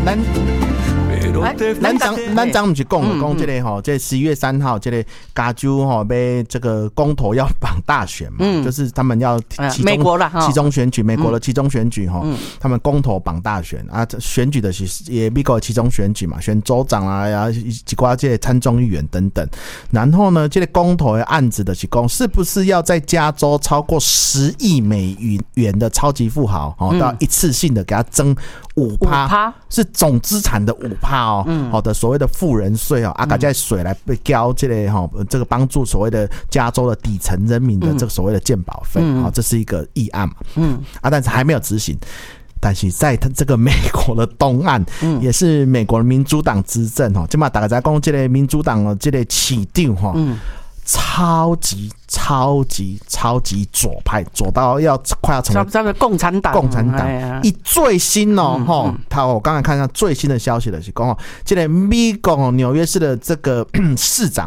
咱不是讲这个这11月3号这个加州被这个公投要绑大选嘛，就是他们要美国啦期中选举，美国的期中选举他们公投绑大选啊，选举的是也美国的期中选举嘛，选州长啊，一寡这参众议员等等。然后呢，这个公投的案子的是讲，是不是要在加州超过10亿美元的超级富豪到一次性的给他征5%，是总资产的5%好的所谓的富人税啊，把这水来交这个帮助所谓的加州的底层人民的这个所谓的健保费这是一个议案嘛，但是还没有执行。但是在这个美国的东岸，也是美国的民主党执政现在大家在讲这个民主党的这个市长超级左派，左到快要成为共产党。 以最新我刚才看一下最新的消息的是讲这个美国纽约市的这个市长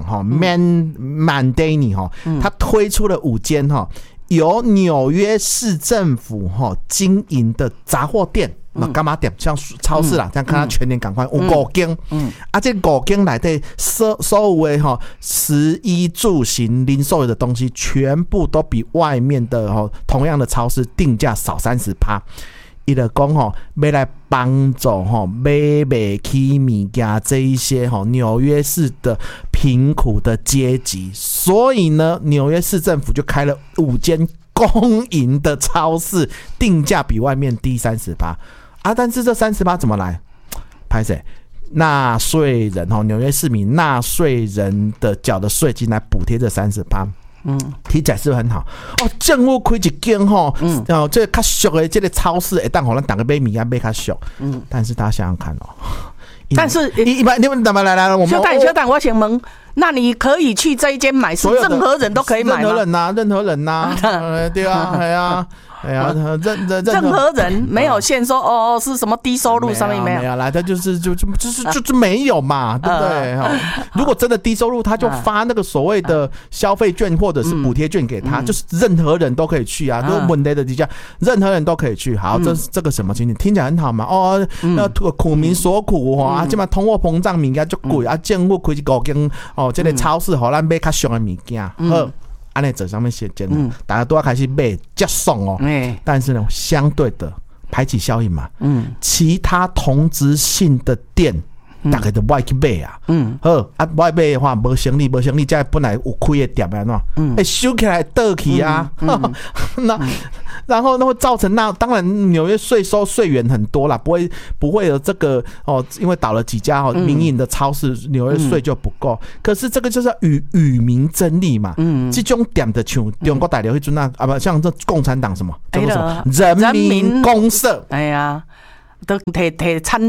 Mandani 他推出了5间由纽约市政府经营的杂货店，干嘛店像超市啦，这样看他全年赶快有5间，这5间内底所有的食衣住行零售的东西，全部都比外面的同样的超市定价少30%。他就说要来帮助买不起物件这一些纽约市的贫苦的阶级，所以呢，纽约市政府就开了5间公营的超市，定价比外面低30%但是这30%怎么来？拍谁？纳税人纽约市民纳税人的缴的税金来补贴这30%。听起来是很好政府开一间这个较俗的这个超市会当让咱大家买物件买较俗，但是大家想想看但是你们怎么来我们小蛋我想问，那你可以去这一间买，是任何人都可以买吗？ 任何人对啊任何人没有限说是什么低收入上面没有来，他就是没有嘛，对不对？如果真的低收入，他就发那个所谓的消费券或者是补贴券给他，就是任何人都可以去啊，都问题的底下，任何人都可以去。好，这个什么情景听起来很好嘛？那苦民所苦现在通货膨胀物件就贵政府开5间这个超市让咱买较俗的物件，好。按那这上面写真的，大家都要开始买接送但是呢，相对的排挤效应嘛，其他同质性的店，大家都不爱去买啊，好不爱买的话，没生意，这本来有开的店收起来倒去啊，然后那会造成当然纽约税源很多啦，不会有这个因为倒了几家民营的超市，纽约税就不够。可是这个就是与民争利嘛，这种店的像中国大陆迄阵不像这共产党什么叫做什么人民公社， 都摕餐